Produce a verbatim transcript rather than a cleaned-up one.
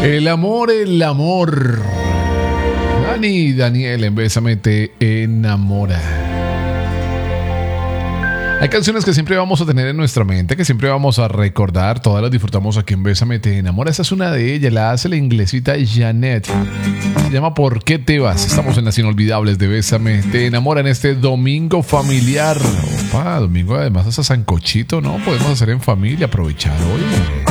El amor, el amor. Dani, Daniel, en Bésame te enamora. Hay canciones que siempre vamos a tener en nuestra mente, que siempre vamos a recordar. Todas las disfrutamos aquí en Bésame te enamora. Esa es una de ellas, la hace la inglesita Janet. Se llama ¿Por qué te vas? Estamos en las inolvidables de Bésame te enamora en este domingo familiar. Opa, domingo además hasta sancochito, ¿no? Podemos hacer en familia, aprovechar hoy.